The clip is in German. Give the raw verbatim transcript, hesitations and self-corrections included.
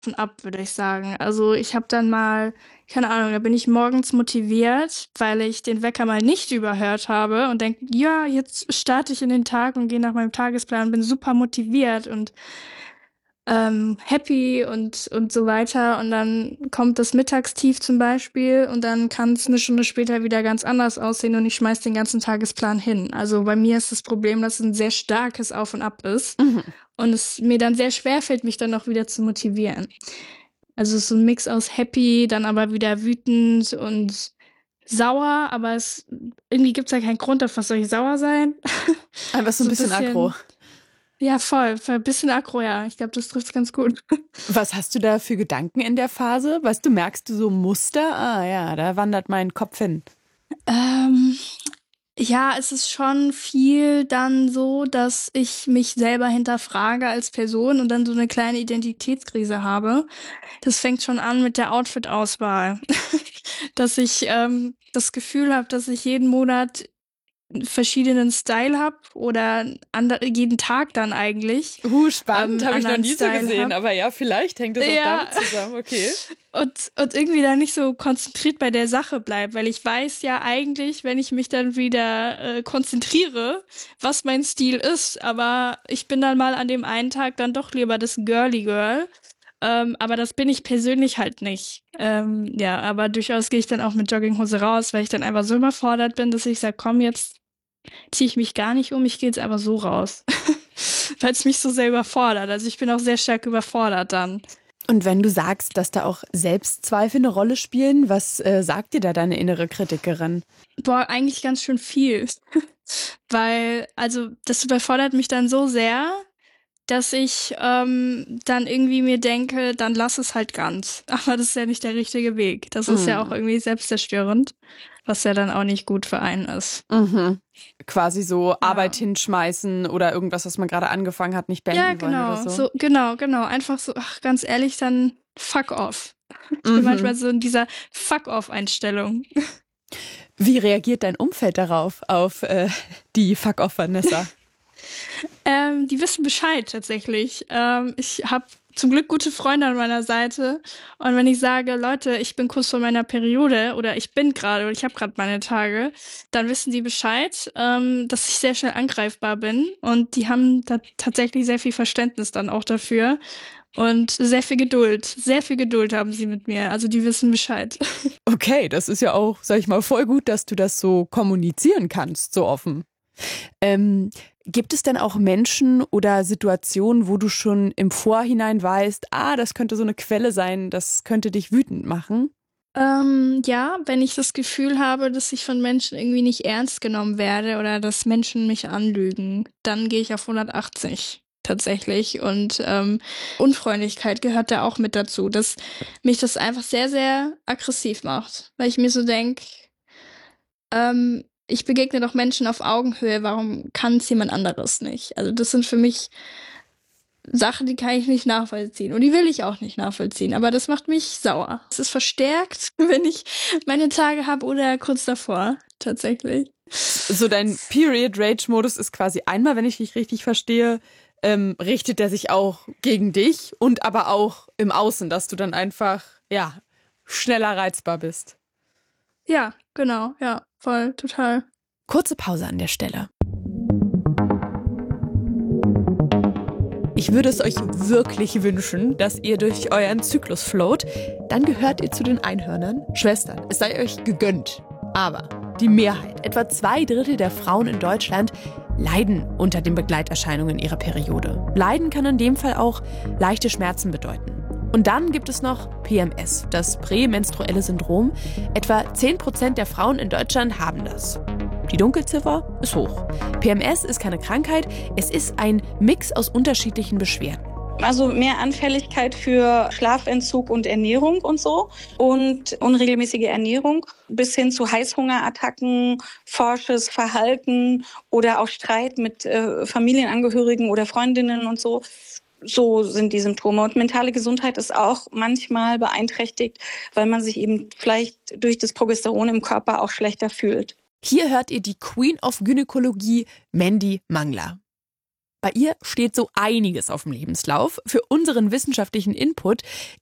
und ab, würde ich sagen. Also ich habe dann mal, keine Ahnung, da bin ich morgens motiviert, weil ich den Wecker mal nicht überhört habe und denke, ja, jetzt starte ich in den Tag und gehe nach meinem Tagesplan, bin super motiviert und ähm, happy und, und so weiter. Und dann kommt das Mittagstief zum Beispiel und dann kann es eine Stunde später wieder ganz anders aussehen und ich schmeiß den ganzen Tagesplan hin. Also bei mir ist das Problem, dass es ein sehr starkes Auf und Ab ist Mhm. und es mir dann sehr schwer fällt, mich dann auch wieder zu motivieren. Also es ist so ein Mix aus happy, dann aber wieder wütend und sauer, aber es irgendwie gibt es ja keinen Grund, auf was soll ich sauer sein? Einfach so ein So ein bisschen aggro. bisschen, ja voll, voll ein bisschen aggro, ja. Ich glaube, das trifft's ganz gut. Was hast du da für Gedanken in der Phase? Weißt du, merkst du so Muster? Ah ja, da wandert mein Kopf hin. Ähm, ja, es ist schon viel dann so, dass ich mich selber hinterfrage als Person und dann so eine kleine Identitätskrise habe. Das fängt schon an mit der Outfit-Auswahl. Dass ich ähm, das Gefühl habe, dass ich jeden Monat verschiedenen Style habe oder ander jeden Tag dann eigentlich Uh, spannend, ähm, habe ich noch anderen nie so Style gesehen, habe. aber ja, vielleicht hängt es auch Ja, damit zusammen, okay. und, und irgendwie dann nicht so konzentriert bei der Sache bleibt, weil ich weiß ja eigentlich, wenn ich mich dann wieder äh, konzentriere, was mein Stil ist, aber ich bin dann mal an dem einen Tag dann doch lieber das Girly Girl. Ähm, aber das bin ich persönlich halt nicht. Ähm, ja, aber durchaus gehe ich dann auch mit Jogginghose raus, weil ich dann einfach so überfordert bin, dass ich sage, komm, jetzt ziehe ich mich gar nicht um, ich gehe jetzt einfach so raus. Weil es mich so sehr überfordert. Also ich bin auch sehr stark überfordert dann. Und wenn du sagst, dass da auch Selbstzweifel eine Rolle spielen, was äh, sagt dir da deine innere Kritikerin? Boah, eigentlich ganz schön viel. Weil, also, das überfordert mich dann so sehr, dass ich ähm, dann irgendwie mir denke, dann lass es halt ganz. Aber das ist ja nicht der richtige Weg. Das ist ja auch Mm. irgendwie selbstzerstörend, was ja dann auch nicht gut für einen ist. Mhm. Quasi so Arbeit Ja. hinschmeißen oder irgendwas, was man gerade angefangen hat, nicht Ja, beenden wollen oder genau. so. So, genau, genau. Einfach so, ach, ganz ehrlich, dann fuck off. Ich bin Mhm. manchmal so in dieser Fuck off-Einstellung. Wie reagiert dein Umfeld darauf, auf äh, die Fuck-off Vanessa? Ähm, die wissen Bescheid tatsächlich. Ähm, ich habe zum Glück gute Freunde an meiner Seite. Und wenn ich sage, Leute, ich bin kurz vor meiner Periode oder ich bin gerade oder ich habe gerade meine Tage, dann wissen die Bescheid, ähm, dass ich sehr schnell angreifbar bin. Und die haben da tatsächlich sehr viel Verständnis dann auch dafür. Und sehr viel Geduld. Sehr viel Geduld haben sie mit mir. Also die wissen Bescheid. Okay, das ist ja auch, sag ich mal, voll gut, dass du das so kommunizieren kannst, so offen. Ähm, gibt es denn auch Menschen oder Situationen, wo du schon im Vorhinein weißt, ah, das könnte so eine Quelle sein, das könnte dich wütend machen? Ähm, ja, wenn ich das Gefühl habe, dass ich von Menschen irgendwie nicht ernst genommen werde oder dass Menschen mich anlügen, dann gehe ich auf hundertachtzig tatsächlich. Und ähm, Unfreundlichkeit gehört da auch mit dazu, dass mich das einfach sehr, sehr aggressiv macht, weil ich mir so denke, ähm, ich begegne doch Menschen auf Augenhöhe, warum kann es jemand anderes nicht? Also das sind für mich Sachen, die kann ich nicht nachvollziehen. Und die will ich auch nicht nachvollziehen. Aber das macht mich sauer. Es ist verstärkt, wenn ich meine Tage habe oder kurz davor, tatsächlich. So dein Period-Rage-Modus ist quasi einmal, wenn ich dich richtig verstehe, ähm, richtet er sich auch gegen dich und aber auch im Außen, dass du dann einfach, ja, schneller reizbar bist. Ja, genau, ja, voll, total. Kurze Pause an der Stelle. Ich würde es euch wirklich wünschen, dass ihr durch euren Zyklus float. Dann gehört ihr zu den Einhörnern. Schwestern, es sei euch gegönnt. Aber die Mehrheit, etwa zwei Drittel der Frauen in Deutschland, leiden unter den Begleiterscheinungen ihrer Periode. Leiden kann in dem Fall auch leichte Schmerzen bedeuten. Und dann gibt es noch P M S, das prämenstruelle Syndrom. Etwa zehn Prozent der Frauen in Deutschland haben das. Die Dunkelziffer ist hoch. P M S ist keine Krankheit, es ist ein Mix aus unterschiedlichen Beschwerden. Also mehr Anfälligkeit für Schlafentzug und Ernährung und so und unregelmäßige Ernährung bis hin zu Heißhungerattacken, forsches Verhalten oder auch Streit mit äh, Familienangehörigen oder Freundinnen und so. So sind die Symptome. Und mentale Gesundheit ist auch manchmal beeinträchtigt, weil man sich eben vielleicht durch das Progesteron im Körper auch schlechter fühlt. Hier hört ihr die Queen of Gynäkologie, Mandy Mangler. Bei ihr steht so einiges auf dem Lebenslauf. Für unseren wissenschaftlichen Input